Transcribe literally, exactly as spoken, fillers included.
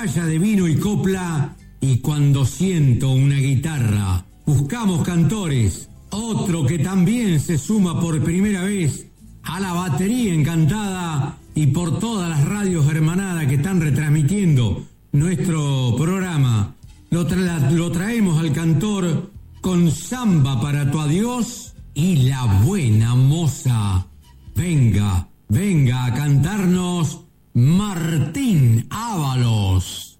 batalla de vino y copla, y cuando siento una guitarra, buscamos cantores, otro que también se suma por primera vez a la batería encantada y por todas las radios hermanadas que están retransmitiendo nuestro programa. Lo, tra- lo traemos al cantor con Samba para tu adiós y La Buena Moza. Venga, venga a cantarnos Martín Ábalos.